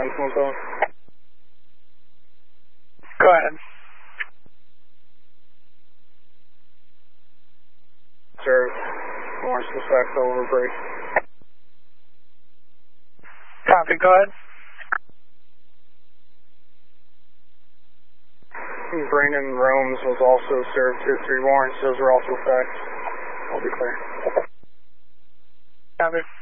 Go ahead. Serve. More suspect over break. Copy, go ahead. Brandon Romes was also served 2-3 warrants. Those were also facts. I'll be clear. Copy.